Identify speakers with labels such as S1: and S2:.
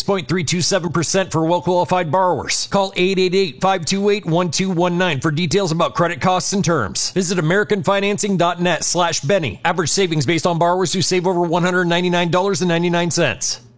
S1: 6.327% for well-qualified borrowers. Call 888-528-1219 for details about credit costs and terms. Visit AmericanFinancing.net/Benny. Average savings based on borrowers who save over $199.99.